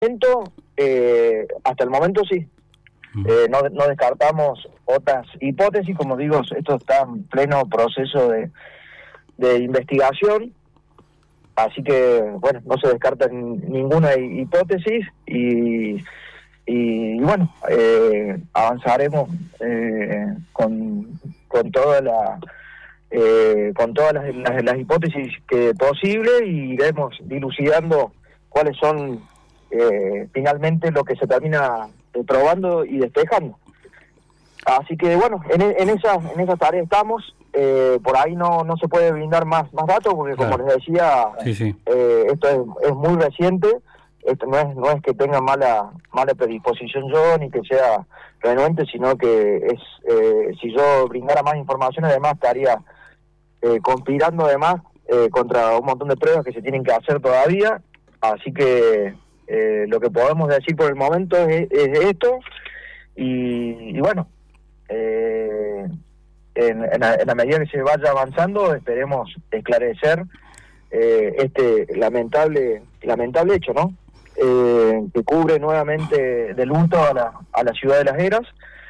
Hasta el momento sí. No descartamos otras hipótesis, como digo, esto está en pleno proceso de investigación, así que, bueno, no se descarta ninguna hipótesis y bueno, avanzaremos con toda con todas las hipótesis que posible y iremos dilucidando cuáles son finalmente lo que se termina probando y despejando. Así que bueno, en esa tarea estamos. Por ahí no se puede brindar más datos porque, claro, como les decía, sí. Esto es muy reciente. Esto no es que tenga mala predisposición yo ni que sea renuente, sino que si yo brindara más información, además estaría conspirando además contra un montón de pruebas que se tienen que hacer todavía. Así que lo que podemos decir por el momento es esto y bueno, en la medida que se vaya avanzando esperemos esclarecer este lamentable hecho, ¿no? Que cubre nuevamente de luto a la ciudad de Las Heras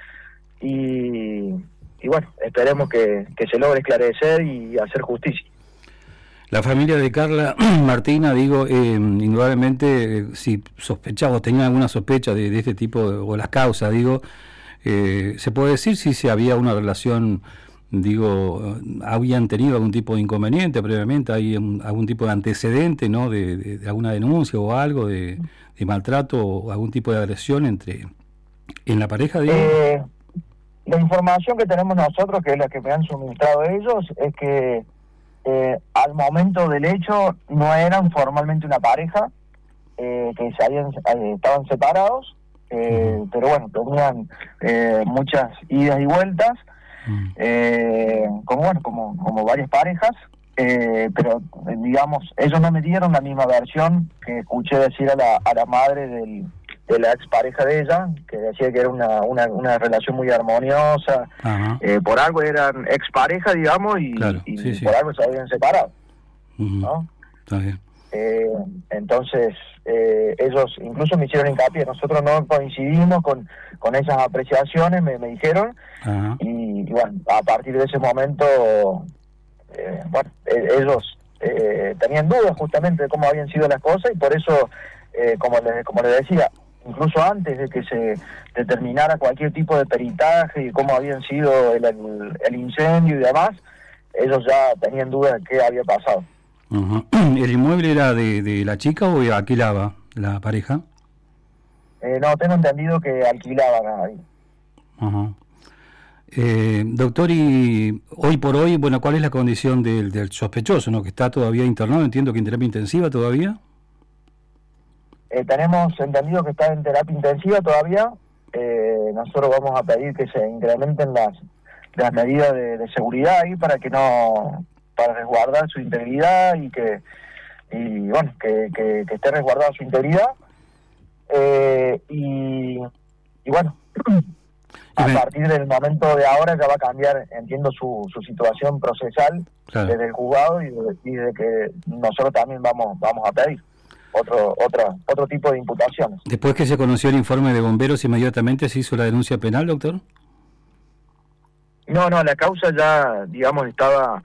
y bueno, esperemos que se logre esclarecer y hacer justicia. La familia de Carla Martina, indudablemente, si sospechaba o tenía alguna sospecha de este tipo, o las causas, ¿se puede decir si se había una relación, habían tenido algún tipo de inconveniente previamente, hay algún tipo de antecedente, ¿no? de alguna denuncia o algo de maltrato o algún tipo de agresión en la pareja, La información que tenemos nosotros, que es la que me han suministrado ellos, es que al momento del hecho no eran formalmente una pareja, que estaban separados, pero bueno, tenían muchas idas y vueltas, como varias parejas, pero digamos, ellos no me dieron la misma versión que escuché decir a la madre de la expareja de ella, que decía que era una relación muy armoniosa. Por algo eran expareja, digamos, y por algo se habían separado, ¿no? Está bien. Entonces ellos incluso me hicieron hincapié, nosotros no coincidimos con esas apreciaciones, me dijeron, y bueno, a partir de ese momento ellos tenían dudas justamente de cómo habían sido las cosas y por eso, como les decía, incluso antes de que se determinara cualquier tipo de peritaje y cómo habían sido el incendio y demás, ellos ya tenían dudas de qué había pasado. ¿El inmueble era de la chica o alquilaba la pareja? No, tengo entendido que alquilaban ahí. Doctor, y hoy por hoy, bueno, ¿cuál es la condición del sospechoso, ¿no? Que está todavía internado, entiendo que en terapia intensiva todavía. Tenemos entendido que está en terapia intensiva todavía. Nosotros vamos a pedir que se incrementen las medidas de seguridad ahí para resguardar su integridad y que esté resguardada su integridad. Y bueno, a partir del momento de ahora ya va a cambiar, entiendo, su situación procesal, claro, desde el juzgado y de que nosotros también vamos a pedir otro tipo de imputaciones. Después que se conoció el informe de bomberos, ¿inmediatamente se hizo la denuncia penal, doctor? No, la causa ya, digamos, estaba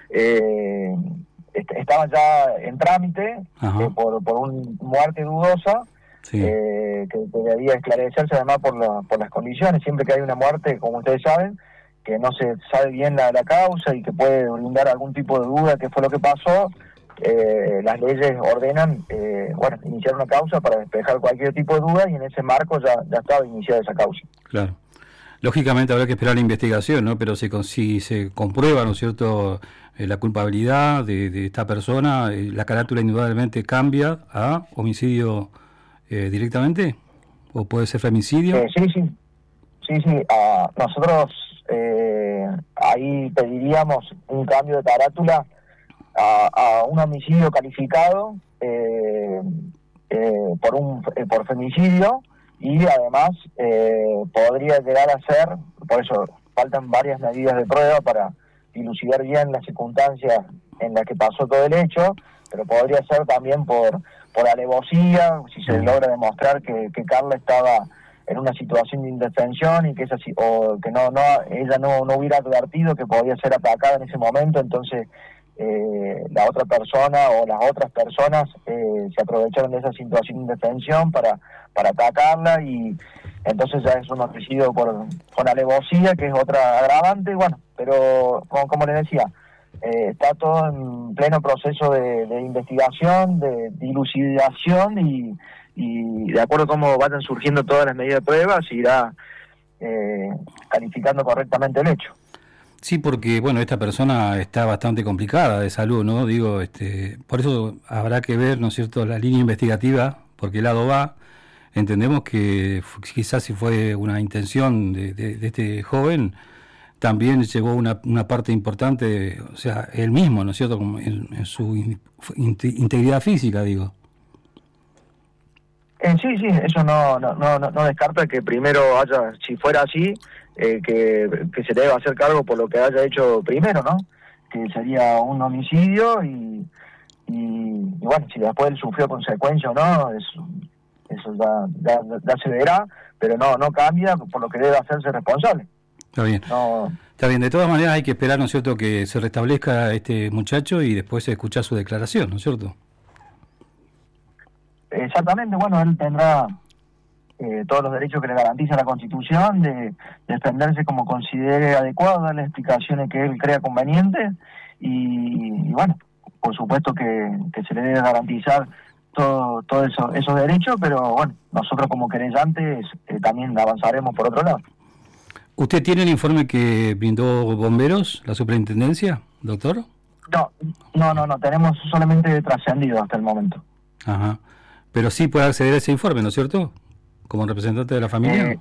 ya en trámite por una muerte dudosa, sí, que debía esclarecerse además por las condiciones. Siempre que hay una muerte, como ustedes saben, que no se sabe bien la causa y que puede brindar algún tipo de duda qué fue lo que pasó, las leyes ordenan iniciar una causa para despejar cualquier tipo de duda y en ese marco ya estaba iniciada esa causa. Claro. Lógicamente habrá que esperar la investigación, ¿no? Pero si se comprueba, ¿no es cierto?, la culpabilidad de esta persona, la carátula indudablemente cambia a homicidio directamente, o puede ser femicidio. Sí. Nosotros ahí pediríamos un cambio de carátula a un homicidio calificado por femicidio. Y además podría llegar a ser, por eso faltan varias medidas de prueba para dilucidar bien las circunstancias en las que pasó todo el hecho, pero podría ser también por alevosía, si se logra demostrar que Carla estaba en una situación de indefensión y que o que ella no hubiera advertido que podía ser atacada en ese momento, entonces la otra persona o las otras personas se aprovecharon de esa situación de indefensión para atacarla, y entonces ya es un homicidio con alevosía, que es otra agravante. Bueno, pero como les decía, está todo en pleno proceso de investigación, de dilucidación, y de acuerdo a cómo vayan surgiendo todas las medidas de prueba, se irá calificando correctamente el hecho. Sí, porque bueno, esta persona está bastante complicada de salud, ¿no? Digo, por eso habrá que ver, ¿no es cierto?, la línea investigativa, porque el lado va. Entendemos que quizás si fue una intención de este joven, también llegó una parte importante, o sea, él mismo, ¿no es cierto?, como en su integridad física, digo. Sí, eso no descarta que primero haya, si fuera así, que se le deba hacer cargo por lo que haya hecho primero, ¿no? Que sería un homicidio, y bueno, si después él sufrió consecuencias o no, eso ya se verá, pero no cambia por lo que debe hacerse responsable. Está bien. Está bien, de todas maneras hay que esperar, ¿no es cierto?, que se restablezca este muchacho y después escuchar su declaración, ¿no es cierto? Exactamente, bueno, él tendrá todos los derechos que le garantiza la Constitución de defenderse como considere adecuado, dar las explicaciones que él crea convenientes, y bueno, por supuesto que se le debe garantizar todo esos derechos, pero bueno, nosotros como querellantes también avanzaremos por otro lado. ¿Usted tiene el informe que brindó Bomberos, la superintendencia, doctor? No, tenemos solamente trascendido hasta el momento. Ajá. Pero sí puede acceder a ese informe, ¿no es cierto? Como representante de la familia.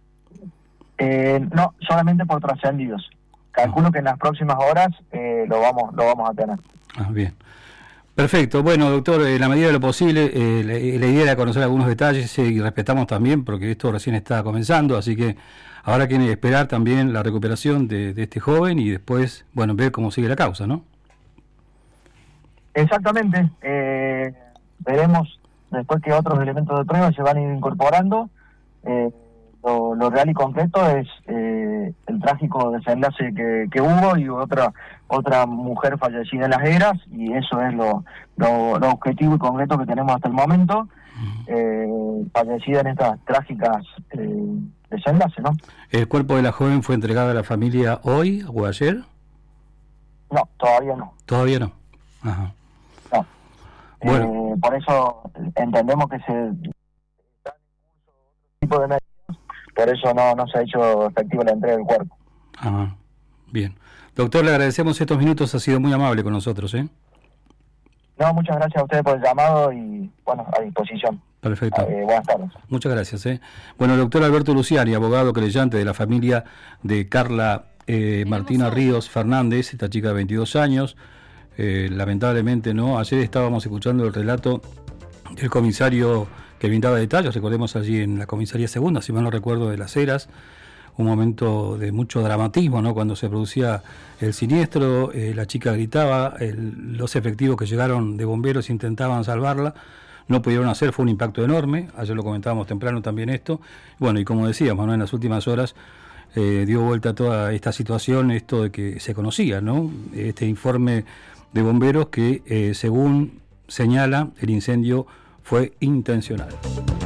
No, solamente por trascendidos. Calculo que en las próximas horas lo vamos a tener. Bien. Perfecto. Bueno, doctor, en la medida de lo posible, la idea era conocer algunos detalles y respetamos también, porque esto recién está comenzando, así que habrá que esperar también la recuperación de este joven y después, bueno, ver cómo sigue la causa, ¿no? Exactamente. Veremos después que otros elementos de prueba se van a ir incorporando. Lo real y concreto es el trágico desenlace que hubo, y otra mujer fallecida en Las Heras, y eso es lo objetivo y concreto que tenemos hasta el momento, fallecida en estas trágicas desenlaces, ¿no? ¿El cuerpo de la joven fue entregado a la familia hoy o ayer? No, todavía no. ¿Todavía no? Ajá. No. Bueno. Por eso entendemos que se está en curso otro tipo de medidas. Por eso no se ha hecho efectiva la entrega del cuerpo. Ajá, bien. Doctor, le agradecemos estos minutos, ha sido muy amable con nosotros, ¿eh? No, muchas gracias a ustedes por el llamado y, bueno, a disposición. Perfecto. Buenas tardes. Muchas gracias, ¿eh? Bueno, el doctor Alberto Luciani, abogado creyente de la familia de Carla Martina Ríos Fernández, esta chica de 22 años, lamentablemente, ¿no? Ayer estábamos escuchando el relato del comisario que brindaba detalles, recordemos allí en la comisaría segunda, si mal no recuerdo, de Las Heras, un momento de mucho dramatismo, ¿no? Cuando se producía el siniestro, la chica gritaba, los efectivos que llegaron de bomberos intentaban salvarla, no pudieron hacer, fue un impacto enorme, ayer lo comentábamos temprano también esto, bueno, y como decíamos, ¿no?, en las últimas horas dio vuelta toda esta situación, esto de que se conocía, ¿no?, este informe de bomberos que según señala el incendio fue intencional.